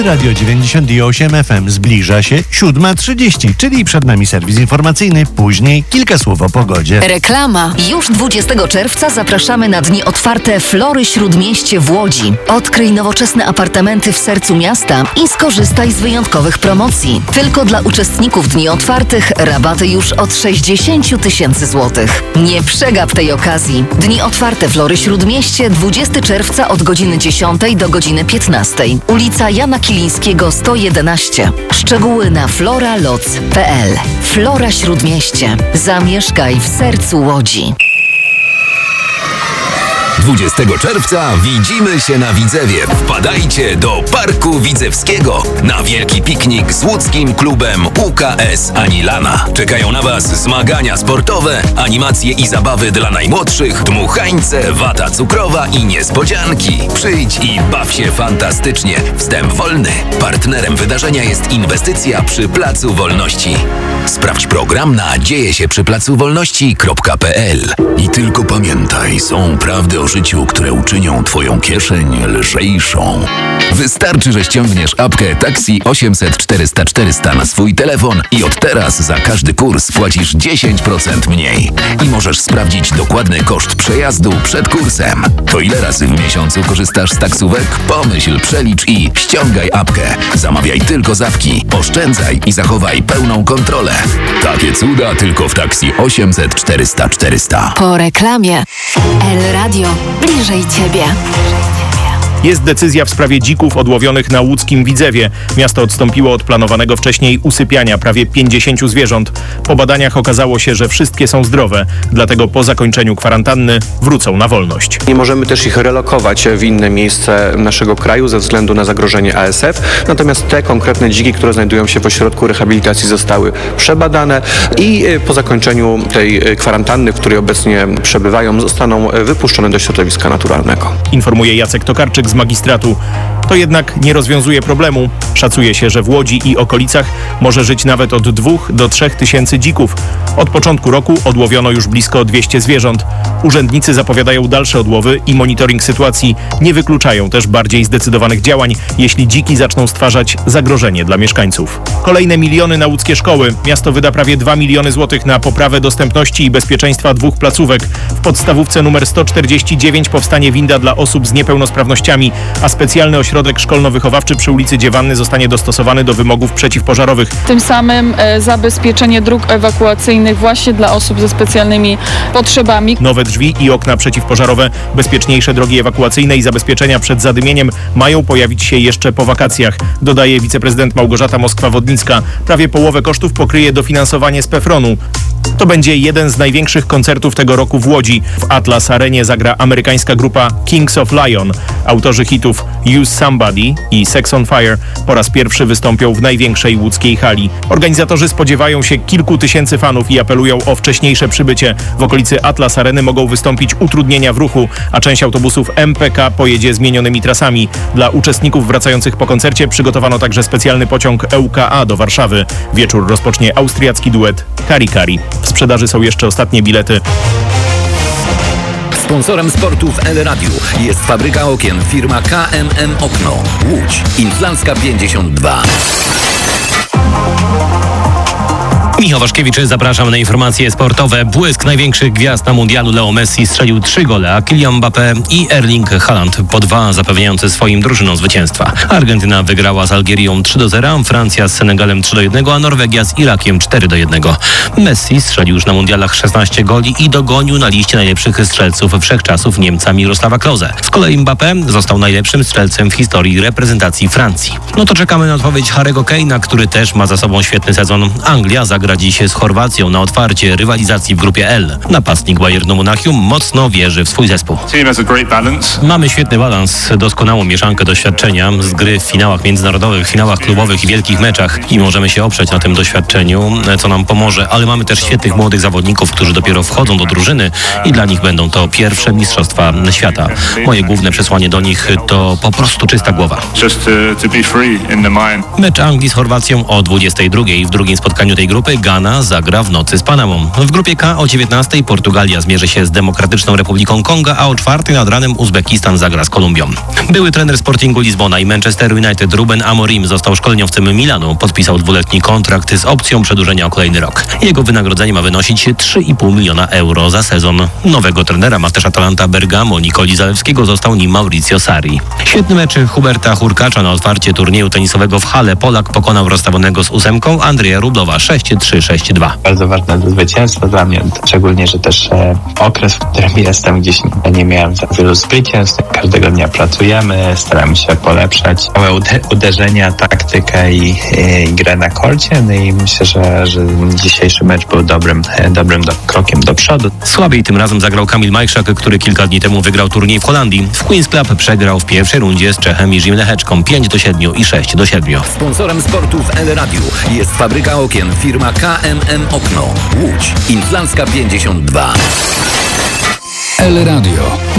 Radio 98 FM zbliża się 7:30, czyli przed nami serwis informacyjny, później kilka słów o pogodzie. Reklama. Już 20 czerwca zapraszamy na dni otwarte Flory Śródmieście w Łodzi. Odkryj nowoczesne apartamenty w sercu miasta i skorzystaj z wyjątkowych promocji. Tylko dla uczestników dni otwartych rabaty już od 60 000 złotych. Nie przegap tej okazji. Dni otwarte Flory Śródmieście 20 czerwca od godziny 10 do godziny 15. Ulica Jana Kilińskiego 111. Szczegóły na floraloc.pl. Flora Śródmieście. Zamieszkaj w sercu Łodzi. 20 czerwca widzimy się na Widzewie. Wpadajcie do Parku Widzewskiego na wielki piknik z łódzkim klubem UKS Anilana. Czekają na Was zmagania sportowe, animacje i zabawy dla najmłodszych, dmuchańce, wata cukrowa i niespodzianki. Przyjdź i baw się fantastycznie. Wstęp wolny. Partnerem wydarzenia jest inwestycja przy Placu Wolności. Sprawdź program na dziejesieprzyplacowolności.pl. I tylko pamiętaj, są prawdy o życiu, które uczynią Twoją kieszeń lżejszą. Wystarczy, że ściągniesz apkę Taxi 800 400 400 na swój telefon i od teraz za każdy kurs płacisz 10% mniej. I możesz sprawdzić dokładny koszt przejazdu przed kursem. To ile razy w miesiącu korzystasz z taksówek? Pomyśl, przelicz i ściągaj apkę. Zamawiaj tylko z apki, oszczędzaj i zachowaj pełną kontrolę. Takie cuda tylko w Taxi 800 400 400. Po reklamie. El Radio. Bliżej Ciebie. Jest decyzja w sprawie dzików odłowionych na łódzkim Widzewie. Miasto odstąpiło od planowanego wcześniej usypiania prawie 50 zwierząt. Po badaniach okazało się, że wszystkie są zdrowe, dlatego po zakończeniu kwarantanny wrócą na wolność. Nie możemy też ich relokować w inne miejsce naszego kraju ze względu na zagrożenie ASF. Natomiast te konkretne dziki, które znajdują się w ośrodku rehabilitacji, zostały przebadane i po zakończeniu tej kwarantanny, w której obecnie przebywają, zostaną wypuszczone do środowiska naturalnego. Informuje Jacek Tokarczyk z magistratu. To jednak nie rozwiązuje problemu. Szacuje się, że w Łodzi i okolicach może żyć nawet od 2 do 3 tysięcy dzików. Od początku roku odłowiono już blisko 200 zwierząt. Urzędnicy zapowiadają dalsze odłowy i monitoring sytuacji. Nie wykluczają też bardziej zdecydowanych działań, jeśli dziki zaczną stwarzać zagrożenie dla mieszkańców. Kolejne miliony na łódzkie szkoły. Miasto wyda prawie 2 miliony złotych na poprawę dostępności i bezpieczeństwa 2 placówek. W podstawówce numer 149 powstanie winda dla osób z niepełnosprawnościami, a specjalny ośrodek szkolno-wychowawczy przy ulicy Dziewanny zostanie dostosowany do wymogów przeciwpożarowych. Tym samym zabezpieczenie dróg ewakuacyjnych właśnie dla osób ze specjalnymi potrzebami. Nowe drzwi i okna przeciwpożarowe, bezpieczniejsze drogi ewakuacyjne i zabezpieczenia przed zadymieniem mają pojawić się jeszcze po wakacjach, dodaje wiceprezydent Małgorzata Moskwa-Wodnicka. Prawie połowę kosztów pokryje dofinansowanie z PFRON-u. To będzie jeden z największych koncertów tego roku w Łodzi. W Atlas Arenie zagra amerykańska grupa Kings of Lion. Autorzy hitów Use Somebody i Sex on Fire po raz pierwszy wystąpią w największej łódzkiej hali. Organizatorzy spodziewają się kilku tysięcy fanów i apelują o wcześniejsze przybycie. W okolicy Atlas Areny mogą wystąpić utrudnienia w ruchu, a część autobusów MPK pojedzie zmienionymi trasami. Dla uczestników wracających po koncercie przygotowano także specjalny pociąg ŁKA do Warszawy. Wieczór rozpocznie austriacki duet Kari Kari. W sprzedaży są jeszcze ostatnie bilety. Sponsorem sportu w El Radiu jest fabryka okien firma KMM Okno. Łódź. Inflancka 52. Michał Waszkiewicz, zapraszam na informacje sportowe. Błysk największych gwiazd na mundialu. Leo Messi strzelił 3 gole, a Kylian Mbappé i Erling Haaland po 2, zapewniające swoim drużynom zwycięstwa. Argentyna wygrała z Algierią 3-0, Francja z Senegalem 3-1, a Norwegia z Irakiem 4-1. Messi strzelił już na mundialach 16 goli i dogonił na liście najlepszych strzelców wszechczasów Niemca Mirosława Klose. Z kolei Mbappé został najlepszym strzelcem w historii reprezentacji Francji. No to czekamy na odpowiedź Harry'ego Kane'a, który też ma za sobą świetny sezon. Anglia zagra dziś z Chorwacją na otwarcie rywalizacji w grupie L. Napastnik Bayernu Monachium mocno wierzy w swój zespół. Mamy świetny balans, doskonałą mieszankę doświadczenia z gry w finałach międzynarodowych, finałach klubowych i wielkich meczach i możemy się oprzeć na tym doświadczeniu, co nam pomoże, ale mamy też świetnych młodych zawodników, którzy dopiero wchodzą do drużyny i dla nich będą to pierwsze mistrzostwa świata. Moje główne przesłanie do nich to po prostu czysta głowa. Mecz Anglii z Chorwacją o 22:00 w drugim spotkaniu tej grupy Ghana zagra w nocy z Panamą. W grupie K o 19:00 Portugalia zmierzy się z Demokratyczną Republiką Konga, a o 4:00 nad ranem Uzbekistan zagra z Kolumbią. Były trener Sportingu Lizbona i Manchester United Ruben Amorim został szkoleniowcem Milanu. Podpisał 2-letni kontrakt z opcją przedłużenia o kolejny rok. Jego wynagrodzenie ma wynosić 3,5 miliona euro za sezon. Nowego trenera ma też Atalanta Bergamo. Nikoli Zalewskiego został nim Mauricio Sarri. Świetny mecz Huberta Hurkacza na otwarcie turnieju tenisowego w Halle. Polak pokonał rozstawionego z 8 Andrzeja Rublowa 6-3, 6-2. Bardzo ważne zwycięstwo dla mnie, szczególnie, że też okres, w którym jestem, gdzieś nie miałem za wielu zwycięstw. Każdego dnia pracujemy, staramy się polepszać małe uderzenia, taktykę i grę na korcie. No i myślę, że dzisiejszy mecz był dobrym krokiem do przodu. Słabiej tym razem zagrał Kamil Majszak, który kilka dni temu wygrał turniej w Holandii. W Queen's Club przegrał w pierwszej rundzie z Czechem Jiřím Lehečkom 5-7 i 6-7. Sponsorem sportu w El Radiu jest fabryka okien firma KMM Okno. Łódź. Inflancka 52. El Radio.